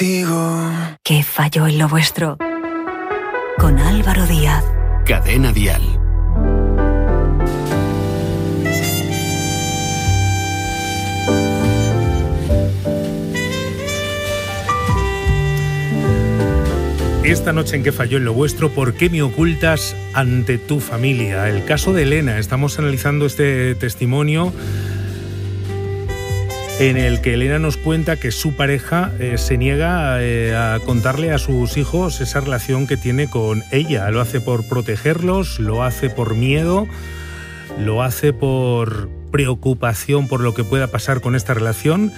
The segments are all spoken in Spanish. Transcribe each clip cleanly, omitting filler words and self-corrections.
contigo. ¿Qué falló en lo vuestro? Con Álvaro Díaz. Cadena Dial. Esta noche en ¿Qué falló en lo vuestro? ¿Por qué me ocultas ante tu familia? El caso de Elena. Estamos analizando este testimonio en el que Elena nos cuenta que su pareja se niega a contarle a sus hijos esa relación que tiene con ella. Lo hace por protegerlos, lo hace por miedo, lo hace por preocupación por lo que pueda pasar con esta relación.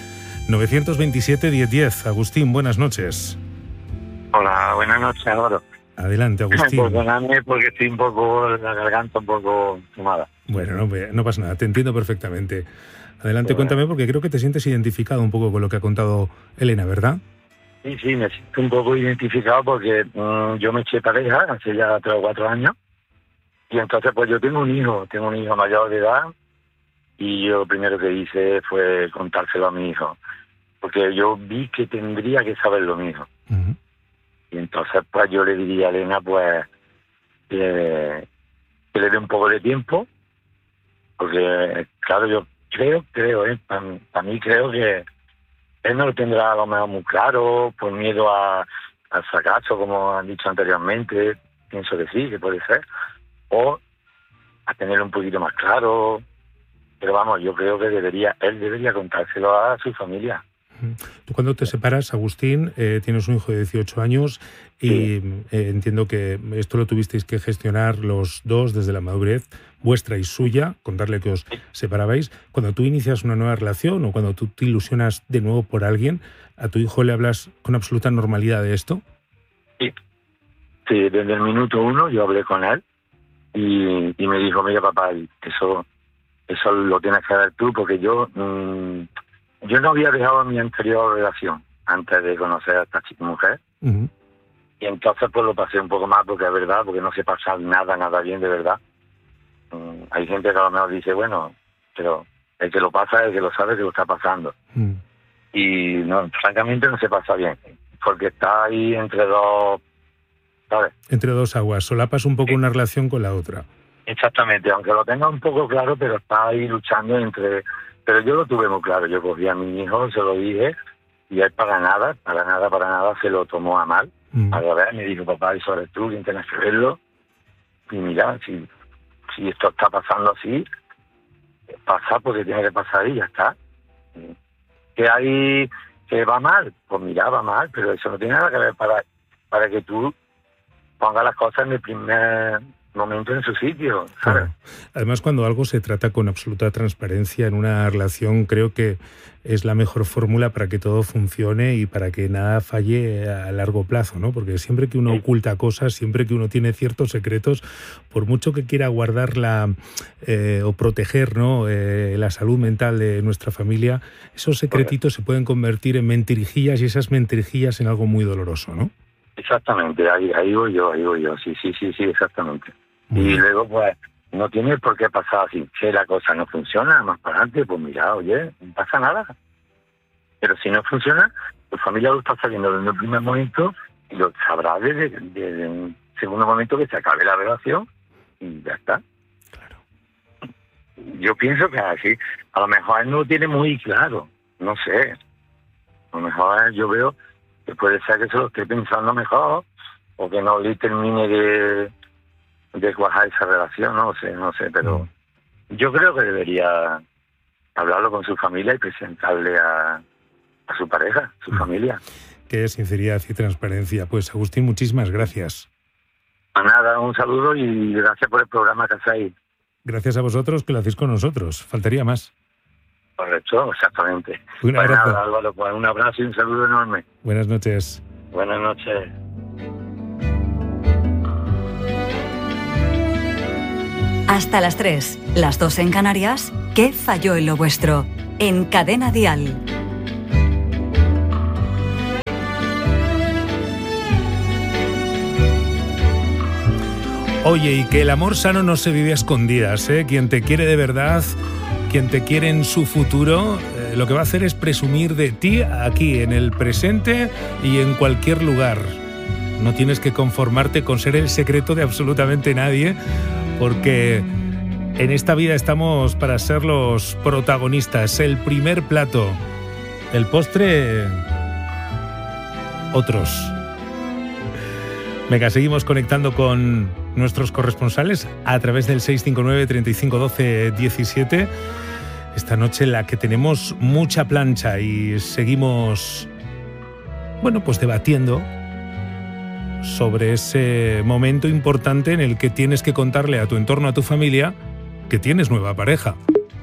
927-1010. Agustín, buenas noches. Hola, buenas noches, Álvaro. Adelante, Agustín. Perdóname porque estoy un poco, la garganta un poco fumada. Bueno, no pasa nada, te entiendo perfectamente. Adelante, cuéntame, porque creo que te sientes identificado un poco con lo que ha contado Elena, ¿verdad? Sí, me siento un poco identificado porque yo me eché pareja hace ya 3 o 4 años y entonces pues yo tengo un hijo mayor de edad y yo lo primero que hice fue contárselo a mi hijo, porque yo vi que tendría que saberlo mi hijo. Uh-huh. Y entonces pues yo le diría a Elena pues que le dé un poco de tiempo, porque claro, yo creo, para mí creo que él no lo tendrá a lo mejor muy claro, por miedo al fracaso, como han dicho anteriormente, pienso que sí, que puede ser, o a tenerlo un poquito más claro, pero vamos, yo creo que él debería contárselo a su familia. Tú cuando te separas, Agustín, tienes un hijo de 18 años y sí. Entiendo que esto lo tuvisteis que gestionar los dos desde la madurez vuestra y suya, contarle que os separabais. Cuando tú inicias una nueva relación o cuando tú te ilusionas de nuevo por alguien, ¿a tu hijo le hablas con absoluta normalidad de esto? Sí, desde el minuto 1 yo hablé con él y me dijo, mira papá, eso lo tienes que ver tú, porque yo no había dejado mi anterior relación antes de conocer a esta chica mujer. Uh-huh. Y entonces pues lo pasé un poco más porque es verdad, porque no se pasa nada bien de verdad. Hay gente que a lo mejor dice, bueno, pero el que lo pasa es el que lo sabe que lo está pasando. Uh-huh. Y no, francamente no se pasa bien, porque está ahí entre dos, ¿sabes? Entre dos aguas, solapas un poco una relación con la otra. Exactamente, aunque lo tenga un poco claro, pero está ahí luchando entre... Pero yo lo tuve muy claro, yo cogí a mi hijo, se lo dije, y él para nada se lo tomó a mal. Al revés, me dijo, papá, eso eres tú, quien tienes que verlo. Y mira, si esto está pasando así, pasa porque tiene que pasar y ya está. Que hay, que va mal, pues mira, va mal, pero eso no tiene nada que ver para que tú pongas las cosas en el primer momento en su sitio, ¿sabes? Claro. Además, cuando algo se trata con absoluta transparencia en una relación, creo que es la mejor fórmula para que todo funcione y para que nada falle a largo plazo, ¿no? Porque siempre que uno oculta cosas, siempre que uno tiene ciertos secretos, por mucho que quiera guardarla o proteger, ¿no? La salud mental de nuestra familia, esos secretitos se pueden convertir en mentirijillas y esas mentirijillas en algo muy doloroso, ¿no? Exactamente, ahí voy yo, sí, exactamente. Y luego, pues, no tiene por qué pasar así. Si la cosa no funciona, más para adelante, pues mira, oye, no pasa nada. Pero si no funciona, tu familia lo está sabiendo desde el primer momento y lo sabrá desde un segundo momento que se acabe la relación y ya está. Claro. Yo pienso que así, a lo mejor él no lo tiene muy claro, no sé. A lo mejor yo veo que puede ser que se lo esté pensando mejor o que no le termine de cuajar esa relación, no sé, pero yo creo que debería hablarlo con su familia y presentarle a su pareja, su familia. Qué sinceridad y transparencia. Pues Agustín, muchísimas gracias. A nada, un saludo y gracias por el programa que hacéis. Gracias a vosotros que lo hacéis con nosotros, faltaría más. Correcto, exactamente. Un abrazo. Nada, Álvaro, pues un abrazo y un saludo enorme. Buenas noches. Buenas noches. Hasta las 3, las 2 en Canarias. ¿Qué falló en lo vuestro? En Cadena Dial. Oye, y que el amor sano no se vive a escondidas, ¿eh? Quien te quiere de verdad, quien te quiere en su futuro, lo que va a hacer es presumir de ti aquí, en el presente y en cualquier lugar. No tienes que conformarte con ser el secreto de absolutamente nadie, porque en esta vida estamos para ser los protagonistas. El primer plato, el postre, otros. Venga, seguimos conectando con nuestros corresponsales a través del 659 35 12 17. Esta noche en la que tenemos mucha plancha y seguimos, bueno, pues debatiendo sobre ese momento importante en el que tienes que contarle a tu entorno, a tu familia, que tienes nueva pareja.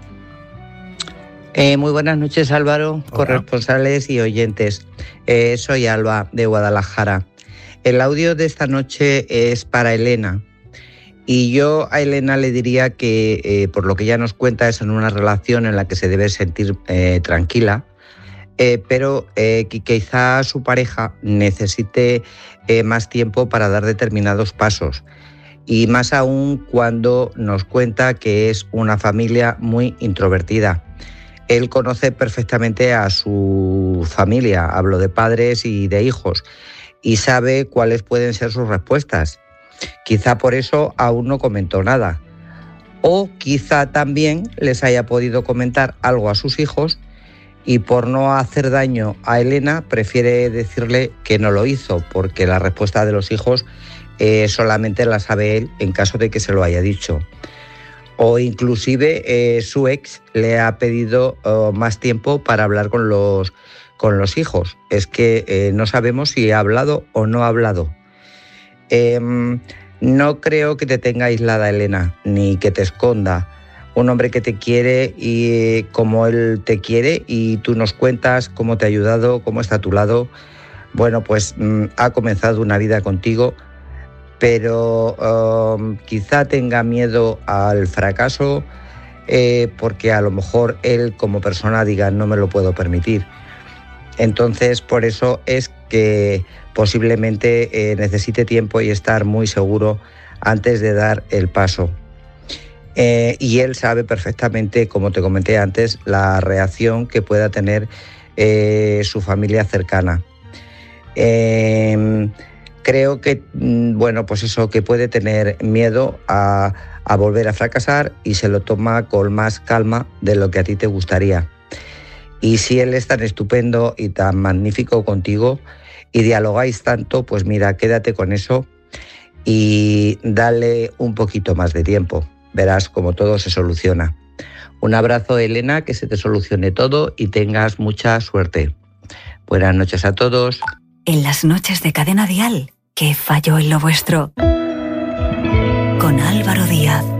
Muy buenas noches, Álvaro. Hola. Corresponsales y oyentes. Soy Alba, de Guadalajara. El audio de esta noche es para Elena. Y yo a Elena le diría que, por lo que ella nos cuenta, es en una relación en la que se debe sentir tranquila, pero que quizá su pareja necesite más tiempo para dar determinados pasos. Y más aún cuando nos cuenta que es una familia muy introvertida. Él conoce perfectamente a su familia, hablo de padres y de hijos, y sabe cuáles pueden ser sus respuestas. Quizá por eso aún no comentó nada. O quizá también les haya podido comentar algo a sus hijos y por no hacer daño a Elena prefiere decirle que no lo hizo, porque la respuesta de los hijos solamente la sabe él en caso de que se lo haya dicho. O inclusive su ex le ha pedido más tiempo para hablar con los hijos. Es que no sabemos si ha hablado o no ha hablado. No creo que te tenga aislada, Elena, ni que te esconda. Un hombre que te quiere y como él te quiere, y tú nos cuentas cómo te ha ayudado, cómo está a tu lado. Bueno, pues ha comenzado una vida contigo, pero quizá tenga miedo al fracaso, porque a lo mejor él como persona diga no me lo puedo permitir. Entonces, por eso es que posiblemente necesite tiempo y estar muy seguro antes de dar el paso. Y él sabe perfectamente, como te comenté antes, la reacción que pueda tener su familia cercana. Creo que, bueno, pues eso, que puede tener miedo a volver a fracasar y se lo toma con más calma de lo que a ti te gustaría. Y si él es tan estupendo y tan magnífico contigo y dialogáis tanto, pues mira, quédate con eso y dale un poquito más de tiempo. Verás cómo todo se soluciona. Un abrazo, Elena, que se te solucione todo y tengas mucha suerte. Buenas noches a todos. En las noches de Cadena Dial, ¿qué falló en lo vuestro? Con Álvaro Díaz.